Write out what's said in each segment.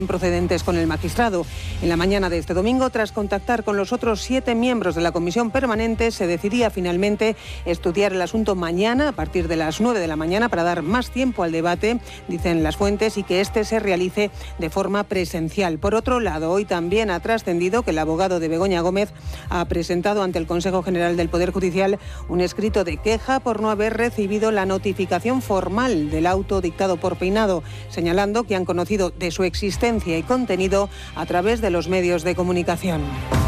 procedentes con el magistrado. En la mañana de este domingo, tras contactar con los otros 7 miembros de la comisión permanente, se decidía finalmente estudiar el asunto mañana a partir de las 9 de la mañana para dar más tiempo al debate, dicen las fuentes, y que este se realice de forma presencial. Por otro lado, hoy también ha trascendido que el abogado de Begoña Gómez ha presentado ante el Consejo General del Poder Judicial un escrito de queja por no haber recibido la notificación formal del auto dictado por Peinado, señalando que han conocido de su existencia y contenido a través de los medios de comunicación.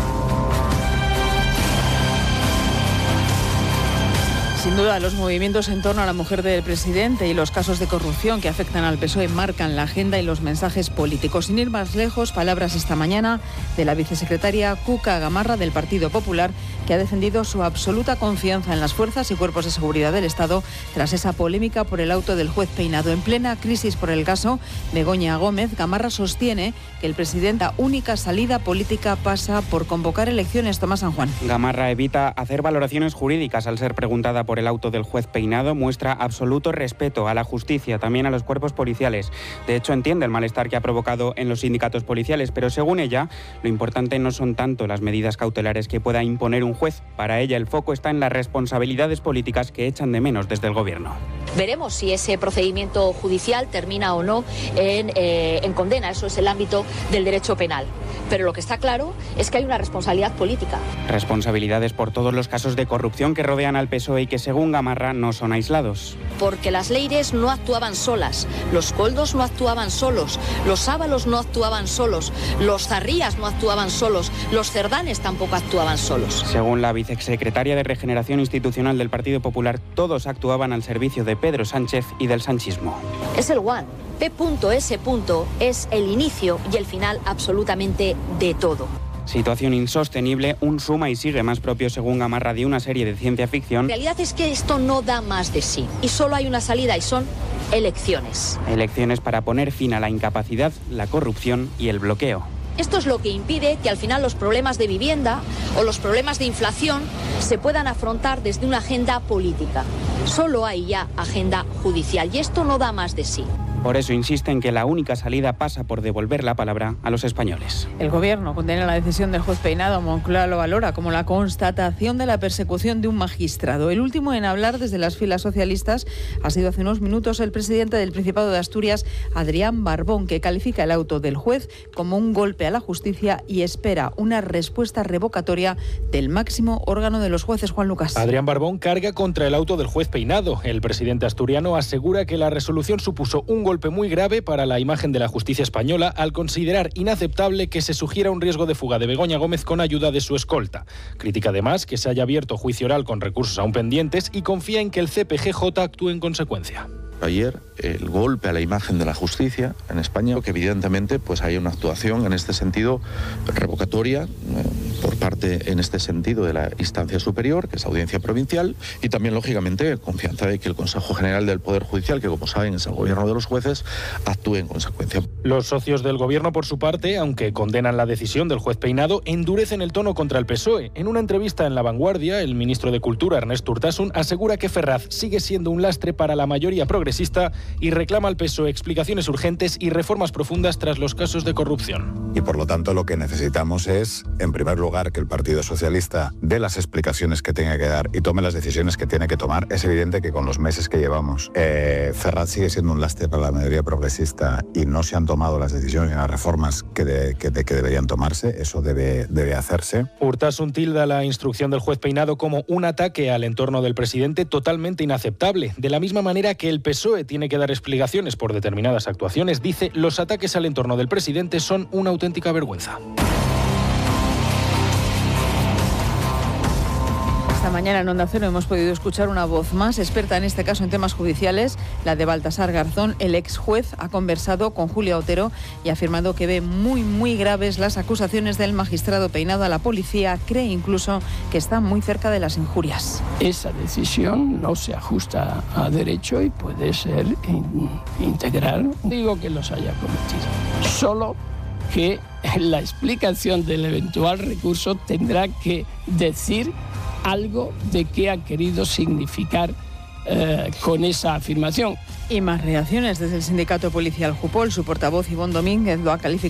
Sin duda, los movimientos en torno a la mujer del presidente y los casos de corrupción que afectan al PSOE marcan la agenda y los mensajes políticos. Sin ir más lejos, palabras esta mañana de la vicesecretaria Cuca Gamarra del Partido Popular, que ha defendido su absoluta confianza en las fuerzas y cuerpos de seguridad del Estado tras esa polémica por el auto del juez Peinado. En plena crisis por el caso Begoña Gómez, Gamarra sostiene que el presidente, la única salida política pasa por convocar elecciones. Tomás San Juan. Gamarra evita hacer valoraciones jurídicas al ser preguntada por el auto del juez Peinado, muestra absoluto respeto a la justicia, también a los cuerpos policiales. De hecho, entiende el malestar que ha provocado en los sindicatos policiales, pero según ella, lo importante no son tanto las medidas cautelares que pueda imponer un juez. Para ella, el foco está en las responsabilidades políticas que echan de menos desde el gobierno. Veremos si ese procedimiento judicial termina o no en condena. Eso es el ámbito del derecho penal. Pero lo que está claro es que hay una responsabilidad política. Responsabilidades por todos los casos de corrupción que rodean al PSOE y que, según Gamarra, no son aislados. Porque las Leires no actuaban solas, los Koldos no actuaban solos, los Ábalos no actuaban solos, los Zarrías no actuaban solos, los Cerdanes tampoco actuaban solos. Según la vicesecretaria de Regeneración Institucional del Partido Popular, todos actuaban al servicio de Pedro Sánchez y del sanchismo. Es el one. P.S. es el inicio y el final absolutamente de todo. Situación insostenible, un suma y sigue más propio, según Gamarra, de una serie de ciencia ficción. La realidad es que esto no da más de sí y solo hay una salida y son elecciones. Elecciones para poner fin a la incapacidad, la corrupción y el bloqueo. Esto es lo que impide que al final los problemas de vivienda o los problemas de inflación se puedan afrontar desde una agenda política. Solo hay ya agenda judicial y esto no da más de sí. Por eso insiste en que la única salida pasa por devolver la palabra a los españoles. El Gobierno condena la decisión del juez Peinado. Moncloa lo valora como la constatación de la persecución de un magistrado. El último en hablar desde las filas socialistas ha sido hace unos minutos el presidente del Principado de Asturias, Adrián Barbón, que califica el auto del juez como un golpe a la justicia y espera una respuesta revocatoria del máximo órgano de los jueces. Juan Lucas. Adrián Barbón carga contra el auto del juez Peinado. El presidente asturiano asegura que la resolución supuso un golpe muy grave para la imagen de la justicia española al considerar inaceptable que se sugiera un riesgo de fuga de Begoña Gómez con ayuda de su escolta. Critica además que se haya abierto juicio oral con recursos aún pendientes y confía en que el CPGJ actúe en consecuencia. Ayer el golpe a la imagen de la justicia en España, que evidentemente pues hay una actuación en este sentido revocatoria por parte en este sentido de la instancia superior, que es Audiencia Provincial, y también lógicamente confianza de que el Consejo General del Poder Judicial, que como saben es el gobierno de los jueces, actúe en consecuencia. Los socios del gobierno, por su parte, aunque condenan la decisión del juez Peinado, endurecen el tono contra el PSOE. En una entrevista en La Vanguardia, el ministro de Cultura, Ernest Urtasun, asegura que Ferraz sigue siendo un lastre para la mayoría progresista y reclama al PSOE explicaciones urgentes y reformas profundas tras los casos de corrupción. Y por lo tanto lo que necesitamos es, en primer lugar, que el Partido Socialista dé las explicaciones que tenga que dar y tome las decisiones que tiene que tomar. Es evidente que con los meses que llevamos, Ferraz sigue siendo un lastre para la mayoría progresista y no se han tomado las decisiones y las reformas que deberían tomarse. Eso debe hacerse. Urtasun tilda la instrucción del juez Peinado como un ataque al entorno del presidente totalmente inaceptable. De la misma manera que el PSOE tiene que dar explicaciones por determinadas actuaciones, dice, los ataques al entorno del presidente son una auténtica vergüenza. Esta mañana en Onda Cero hemos podido escuchar una voz más experta en este caso en temas judiciales, la de Baltasar Garzón. El ex juez ha conversado con Julia Otero y ha afirmado que ve muy graves las acusaciones del magistrado Peinado a la policía. Cree incluso que está muy cerca de las injurias. Esa decisión no se ajusta a derecho y puede ser integral. Digo que los haya cometido. Solo que la explicación del eventual recurso tendrá que decir algo de qué ha querido significar con esa afirmación. Y más reacciones desde el sindicato policial Jupol. Su portavoz Ivonne Domínguez lo ha calificado